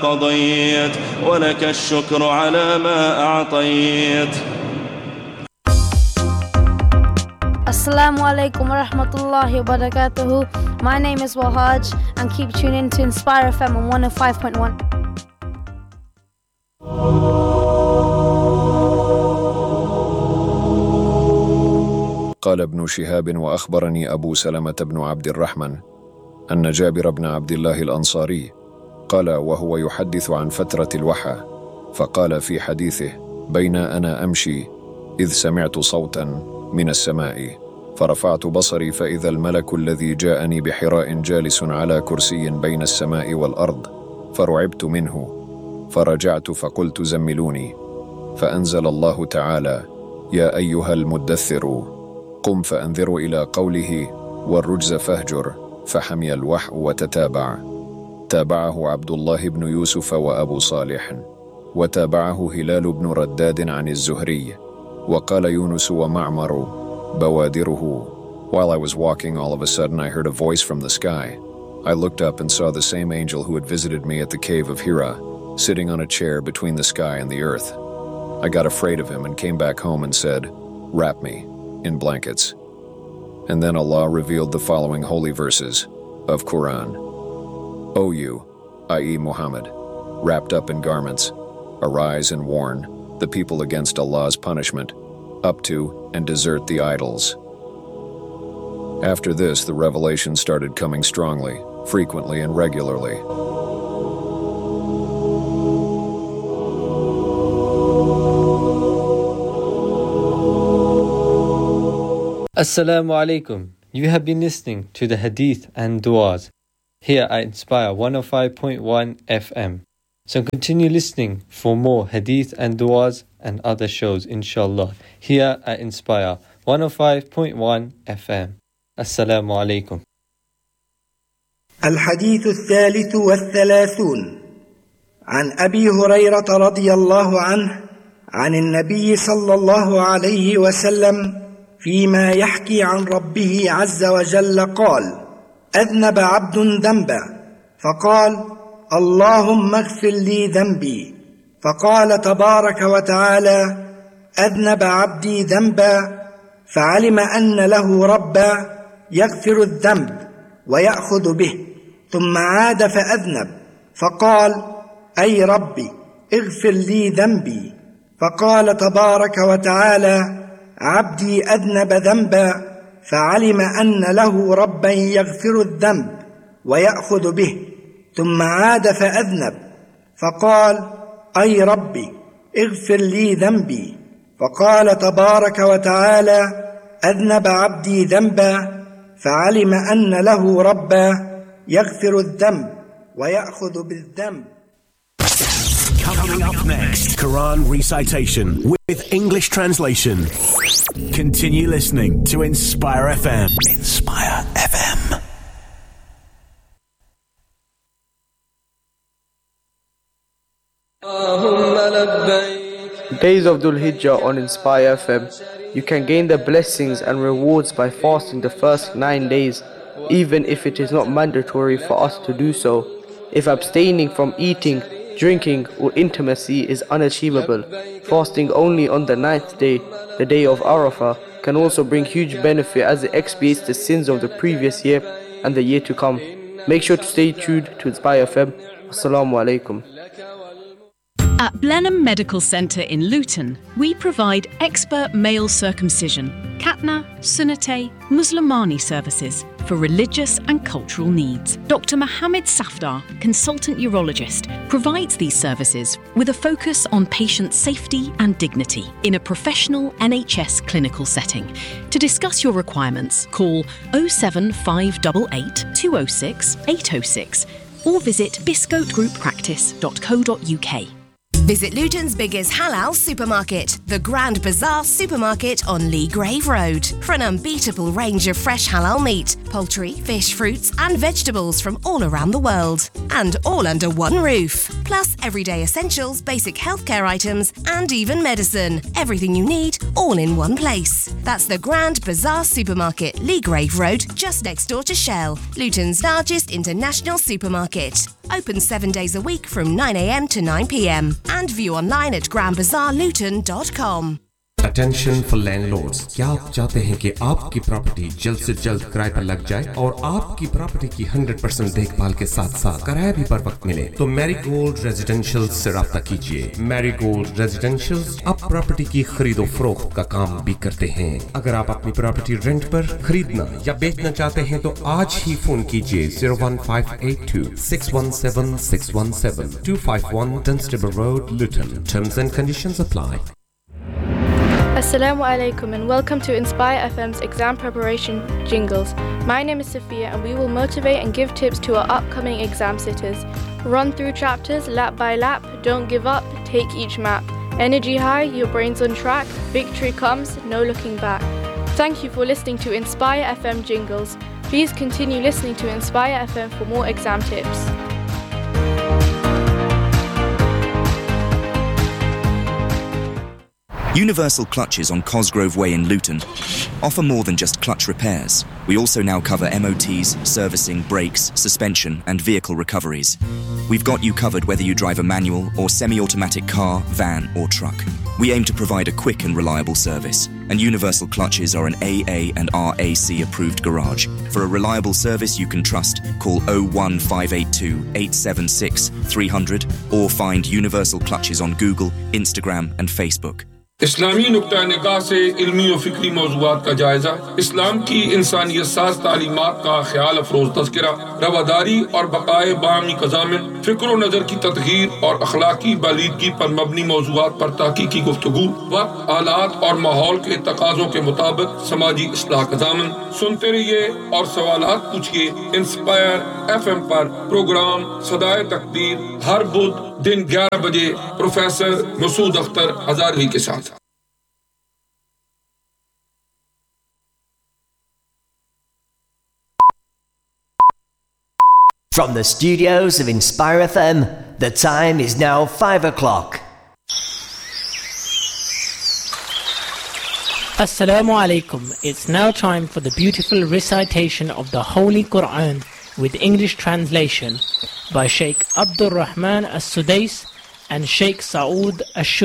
قضيت ولك الشكر على ما أعطيت. Assalamu alaikum wa rahmatullahi wa barakatuhu. My name is Wahaj and keep tuning to Inspire FM on 105.1. قال ابن شهاب وأخبرني أبو سلمة بن عبد الرحمن أن جابر بن عبد الله الأنصاري قال وهو يحدث عن فترة الوحى فقال في حديثه بين أنا أمشي إذ سمعت صوتا من السماء فرفعت بصري فإذا الملك الذي جاءني بحراء جالس على كرسي بين السماء والأرض فرعبت منه فرجعت فقلت زملوني فأنزل الله تعالى يا أيها المدثر قم فأنذر إلى قوله والرجز فاهجر فحمي الوحي وتتابع. تابعه عبد الله بن يوسف وأبو صالح وتابعه هلال بن رداد عن الزهري وقال يونس ومعمر بوادره. While I was walking, all of a sudden I heard a voice from the sky. I looked up and saw the same angel who had visited me at the cave of Hira, sitting on a chair between the sky and the earth. I got afraid of him and came back home and said, "Wrap me in blankets." And then Allah revealed the following holy verses of Quran. O you, i.e. Muhammad, wrapped up in garments, arise and warn the people against Allah's punishment, up to and desert the idols. After this, the revelation started coming strongly, frequently and regularly. Assalamu alaikum. You have been listening to the Hadith and Du'as here at Inspire 105.1 FM. So continue listening for more Hadith and Du'as and other shows, inshallah, here at Inspire 105.1 FM. Assalamu alaikum. الحديث الثالث والثلاثون عن أبي هريرة رضي الله عنه عن النبي صلى الله عليه وسلم فيما يحكي عن ربه عز وجل قال: أذنب عبد ذنبا فقال: اللهم اغفر لي ذنبي، فقال تبارك وتعالى: أذنب عبدي ذنبا فعلم أن له ربا يغفر الذنب ويأخذ به، ثم عاد فأذنب فقال: أي ربي اغفر لي ذنبي، فقال تبارك وتعالى: عبدي أذنب ذنبا فعلم أن له ربا يغفر الذنب ويأخذ به، ثم عاد فأذنب فقال: أي ربي اغفر لي ذنبي، فقال تبارك وتعالى: أذنب عبدي ذنبا فعلم أن له ربا يغفر الذنب ويأخذ بالذنب. Coming up next, Quran recitation with English translation. Continue listening to Inspire FM. Inspire FM. Days of Dhul Hijjah on Inspire FM. You can gain the blessings and rewards by fasting the first 9 days, even if it is not mandatory for us to do so. If abstaining from eating, drinking or intimacy is unachievable, fasting only on the 9th day, the day of Arafah, can also bring huge benefit as it expiates the sins of the previous year and the year to come. Make sure to stay tuned to Inspire FM. Assalamu alaikum. At Blenheim Medical Centre in Luton, we provide expert male circumcision, Khatna, Sunnate, Muslimani services for religious and cultural needs. Dr. Mohammed Safdar, consultant urologist, provides these services with a focus on patient safety and dignity in a professional NHS clinical setting. To discuss your requirements, call 07588 206 806 or visit biscotegrouppractice.co.uk. Visit Luton's biggest halal supermarket, the Grand Bazaar Supermarket on Lee Grave Road, for an unbeatable range of fresh halal meat, poultry, fish, fruits and vegetables from all around the world. And all under one roof. plus everyday essentials, basic healthcare items, and even medicine. Everything you need, all in one place. That's the Grand Bazaar Supermarket, Lee Grave Road, just next door to Shell, Luton's largest international supermarket. Open 7 days a week from 9 a.m. to 9 p.m. and view online at grandbazaarluton.com. Attention for landlords. क्या आप चाहते हैं कि आपकी property जल्द से जल्द किराए पर लग जाए और आपकी प्रॉपर्टी की 100% देखभाल के साथ साथ किराया भी पर वक्त मिले? तो मैरीगोल्ड रेजिडेंशियल से राब्ता कीजिए। मैरीगोल्ड रेजिडेंशियल अब प्रॉपर्टी की खरीदो फरोख्त का काम भी करते हैं। अगर आप अपनी प्रॉपर्टी रेंट पर खरीदना या बेचना चाहते हैं तो आज ही फोन कीजिए 01582 617 617 251 Dunstable Road, Luton. Terms and conditions apply. Assalamu alaikum and welcome to Inspire FM's exam preparation jingles. My name is Sophia and we will motivate and give tips to our upcoming exam sitters. Run through chapters lap by lap, don't give up, take each map. Energy high, your brain's on track, victory comes, no looking back. Thank you for listening to Inspire FM jingles. Please continue listening to Inspire FM for more exam tips. Universal Clutches on Cosgrove Way in Luton offer more than just clutch repairs. We also now cover MOTs, servicing, brakes, suspension and vehicle recoveries. We've got you covered whether you drive a manual or semi-automatic car, van or truck. We aim to provide a quick and reliable service, and Universal Clutches are an AA and RAC approved garage. For a reliable service you can trust, call 01582 876 300 or find Universal Clutches on Google, Instagram and Facebook. इस्लामी नुक्ता निगाह से इल्मी और फिक्री मौज़ूआत का जायजा, इस्लाम की इंसानियत साज़ तालीमात का ख्याल अफरोज़ तज़किरा, रवादारी और बक़ाए बामी क़ज़ामिन, फ़िक्र व नज़र की तदहीर और अखलाकी बालीदगी पर मबनी मौज़ूआत पर ताक़ीकी गुफ्तगू, वक्त, हालात और माहौल के तकाज़ों के मुताबिक समाजी इस्लाह क़ज़ामिन। सुनते रहिए और सवालात पूछिए। इंस्पायर FM पर प्रोग्राम सदाए तकदीर हर बुध दिन 11 बजे प्रोफेसर मसूद अख्तर हज़ारवी के साथ। From the studios of Inspire FM, the time is now 5 o'clock. Assalamu alaikum. It's now time for the beautiful recitation of the Holy Quran with English translation by Sheikh Abdul Rahman As-Sudais and Sheikh Saud Ash